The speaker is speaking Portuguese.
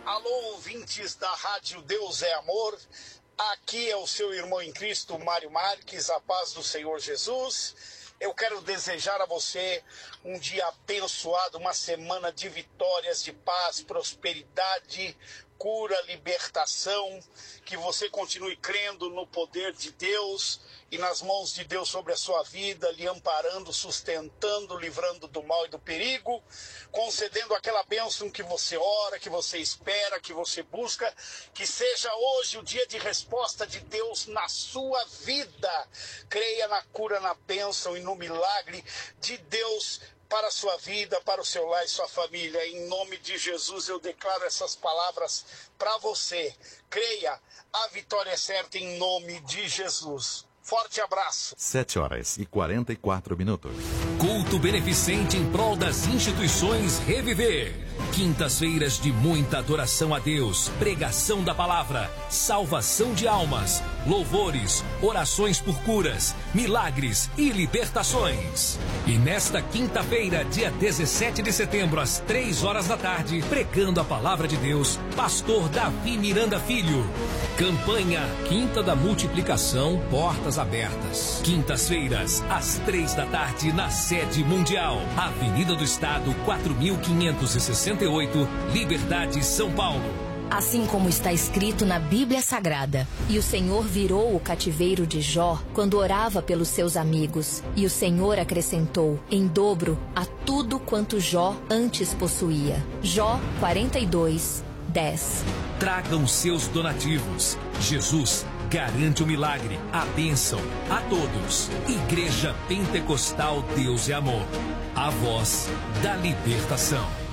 Alô, ouvintes da Rádio Deus é Amor. Aqui é o seu irmão em Cristo, Mário Marques, a paz do Senhor Jesus. Eu quero desejar a você um dia abençoado, uma semana de vitórias, de paz, prosperidade, cura, libertação, que você continue crendo no poder de Deus e nas mãos de Deus sobre a sua vida, lhe amparando, sustentando, livrando do mal e do perigo, concedendo aquela bênção que você ora, que você espera, que você busca, que seja hoje o dia de resposta de Deus na sua vida. Creia na cura, na bênção e no milagre de Deus para a sua vida, para o seu lar e sua família. Em nome de Jesus eu declaro essas palavras para você. Creia, a vitória é certa em nome de Jesus. Forte abraço. 7h44. Culto beneficente em prol das instituições Reviver. Quintas-feiras de muita adoração a Deus, pregação da palavra, salvação de almas, louvores, orações por curas, milagres e libertações. E nesta quinta-feira, dia 17 de setembro, às 3 horas da tarde, pregando a palavra de Deus, pastor Davi Miranda Filho. Campanha Quinta da Multiplicação, portas abertas. Quintas-feiras, às 3 da tarde, na sede mundial, Avenida do Estado, 4568, Liberdade, São Paulo. Assim como está escrito na Bíblia Sagrada, e o Senhor virou o cativeiro de Jó quando orava pelos seus amigos, e o Senhor acrescentou em dobro a tudo quanto Jó antes possuía. Jó 42:10. Tragam seus donativos. Jesus garante o milagre, a bênção a todos. Igreja Pentecostal Deus é Amor. A voz da libertação.